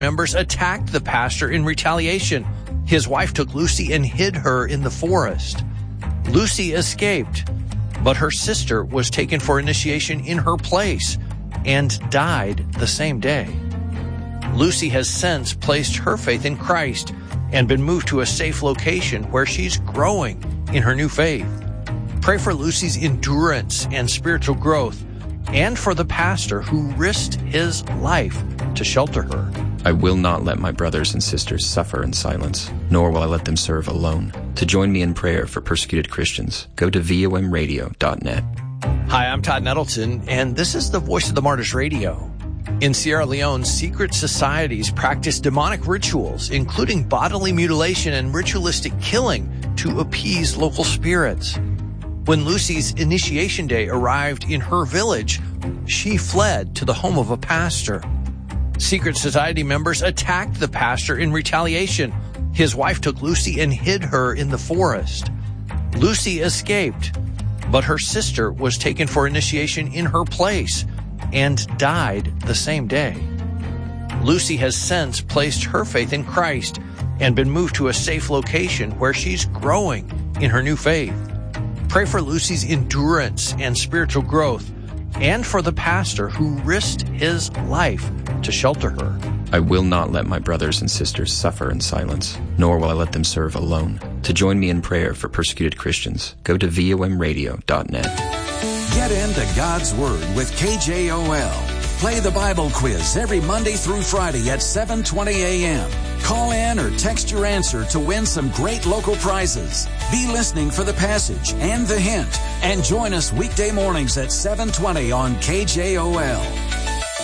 Members attacked the pastor in retaliation. His wife took Lucy and hid her in the forest. Lucy escaped, but her sister was taken for initiation in her place and died the same day. Lucy has since placed her faith in Christ and been moved to a safe location where she's growing in her new faith. Pray for Lucy's endurance and spiritual growth, and for the pastor who risked his life to shelter her. I will not let my brothers and sisters suffer in silence, nor will I let them serve alone. To join me in prayer for persecuted Christians, go to vomradio.net. Hi, I'm Todd Nettleton, and this is the Voice of the Martyrs Radio. In Sierra Leone, secret societies practice demonic rituals, including bodily mutilation and ritualistic killing, to appease local spirits. When Lucy's initiation day arrived in her village, she fled to the home of a pastor. Secret society members attacked the pastor in retaliation. His wife took Lucy and hid her in the forest. Lucy escaped, but her sister was taken for initiation in her place and died the same day. Lucy has since placed her faith in Christ and been moved to a safe location where she's growing in her new faith. Pray for Lucy's endurance and spiritual growth, and for the pastor who risked his life to shelter her. I will not let my brothers and sisters suffer in silence, nor will I let them serve alone. To join me in prayer for persecuted Christians, go to vomradio.net. Get into God's Word with KJOL. Play the Bible quiz every Monday through Friday at 7:20 a.m. Call in or text your answer to win some great local prizes. Be listening for the passage and the hint, and join us weekday mornings at 7:20 on KJOL.